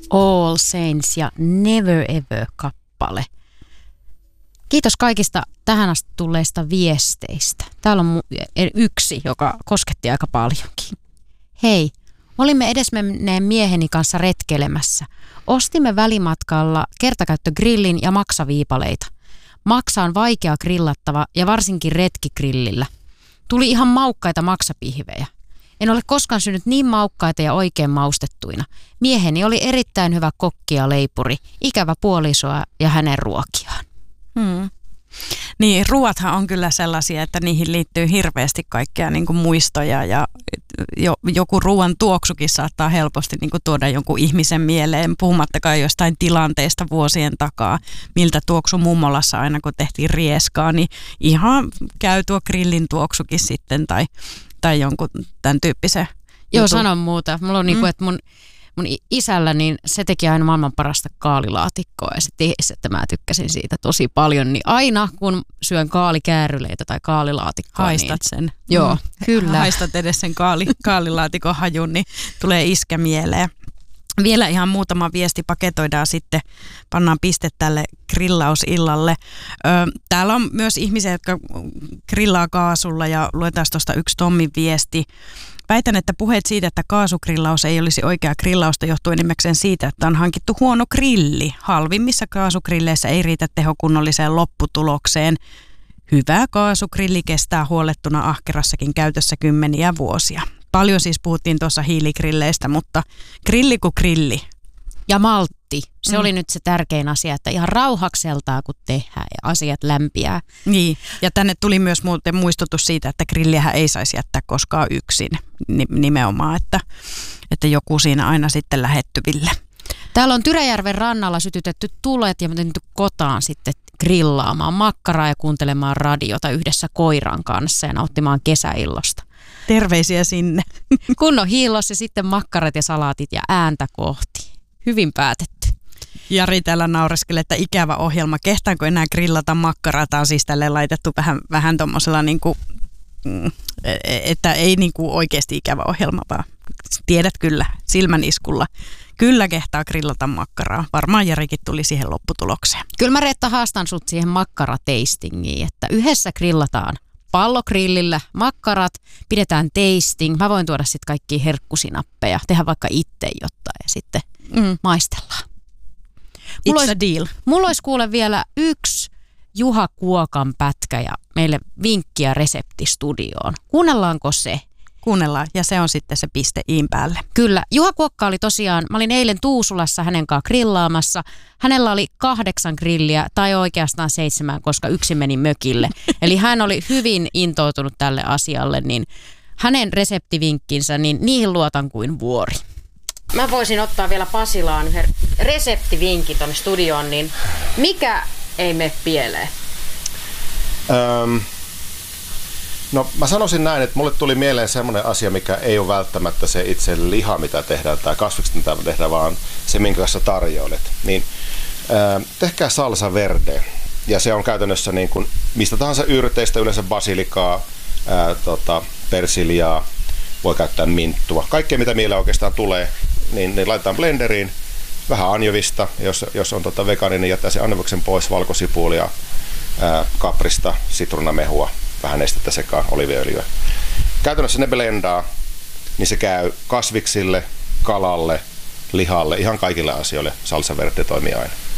All Saints ja Never Ever kappale. Kiitos kaikista tähän asti tulleista viesteistä. Täällä on yksi, joka kosketti aika paljonkin. Hei, olimme edesmenneen mieheni kanssa retkeilemässä. Ostimme välimatkalla kertakäyttögrillin ja maksaviipaleita. Maksa on vaikea grillattava ja varsinkin retkigrillillä. Tuli ihan maukkaita maksapihvejä. En ole koskaan syönyt niin maukkaita ja oikein maustettuina. Mieheni oli erittäin hyvä kokki ja leipuri, ikävä puolisoa ja hänen ruokiaan. Niin, ruuathan on kyllä sellaisia, että niihin liittyy hirveästi kaikkea niin kuin muistoja ja joku ruoan tuoksukin saattaa helposti niin kuin tuoda jonkun ihmisen mieleen, puhumattakaan jostain tilanteesta vuosien takaa, miltä tuoksu mummolassa aina kun tehtiin rieskaa, niin ihan käy tuo grillin tuoksukin sitten tai jonkun tämän tyyppisen Joo, sanon muuta. Mulla on niinku, että mun isällä, niin se teki aina maailman parasta kaalilaatikkoa ja se tiesi, että mä tykkäsin siitä tosi paljon. Niin aina kun syön kaalikääryleitä tai kaalilaatikkoa. Haistat sen. Joo, kyllä. Haistat edes sen kaalilaatikon hajun, niin tulee iskä mieleen. Vielä ihan muutama viesti paketoidaan sitten, pannaan piste tälle grillaus'illalle. Täällä on myös ihmisiä, jotka grillaa kaasulla ja luetaan tuosta yksi Tommin viesti. Väitän, että puheet siitä, että kaasugrillaus ei olisi oikea grillausta, johtuu enimmäkseen siitä, että on hankittu huono grilli. Halvimmissa kaasugrilleissä ei riitä tehokunnolliseen lopputulokseen. Hyvä kaasugrilli kestää huollettuna ahkerassakin käytössä kymmeniä vuosia. Paljon siis puhuttiin tuossa hiiligrilleistä, mutta grilli kuin grilli. Ja maltti. Se oli nyt se tärkein asia, että ihan rauhakseltaan kun tehdään ja asiat lämpiää. Niin, ja tänne tuli myös muuten muistutus siitä, että grilliähän ei saisi jättää koskaan yksin nimenomaan, että joku siinä aina sitten lähettyville. Täällä on Tyräjärven rannalla sytytetty tulet ja menty kotaan sitten grillaamaan makkaraa ja kuuntelemaan radiota yhdessä koiran kanssa ja nauttimaan kesäillosta. Terveisiä sinne. Kunnon hiillos ja sitten makkarat ja salaatit ja ääntä kohti. Hyvin päätetty. Jari täällä naureskelee, että ikävä ohjelma. Kehtaanko enää grillata makkaraa? Tämä on siis tälleen laitettu vähän tuommoisella, niinku, että ei niinku oikeasti ikävä ohjelma, vaan tiedät kyllä silmäniskulla. Kyllä kehtaa grillata makkaraa. Varmaan Jarikin tuli siihen lopputulokseen. Kyllä mä Reetta haastan sut siihen makkarateistingiin, että yhdessä grillataan pallogrillillä makkarat, pidetään tasting. Mä voin tuoda sitten kaikkia herkkusinappeja, tehdä vaikka itse jotain ja sitten maistellaan. It's a deal. Mulla olisi kuule vielä yksi Juha Kuokan pätkä ja meille vinkkiä reseptistudioon. Kuunnellaanko se? Kuunnellaan ja se on sitten se piste iin päälle. Kyllä. Juha Kuokka oli tosiaan, mä olin eilen Tuusulassa hänen kanssa grillaamassa. Hänellä oli 8 grilliä tai oikeastaan 7, koska yksi meni mökille. Eli hän oli hyvin intoutunut tälle asialle, niin hänen reseptivinkkinsä, niin niihin luotan kuin vuori. Mä voisin ottaa vielä Pasilaan yhden reseptivinkin tuonne studioon, niin mikä ei mene pieleen? No mä sanoisin näin, että mulle tuli mieleen semmoinen asia, mikä ei ole välttämättä se itse liha, mitä tehdään, tai kasvikset, mitä tehdään, vaan se, minkä kanssa tarjoilet. Niin tehkää salsa verde. Ja se on käytännössä niin kuin mistä tahansa yrteistä, yleensä basilikaa, persiljaa, voi käyttää minttua. Kaikkea, mitä mieleen oikeastaan tulee, niin laitetaan blenderiin. Vähän anjovista, jos on vegaaninen, niin jättää sen anjovoksen pois, valkosipulia, kaprista, sitruunamehua, vähän nestettä sekaan, oliiviöljyä. Käytännössä ne blendaa, niin se käy kasviksille, kalalle, lihalle, ihan kaikille asioille. Salsa verde toimii aina.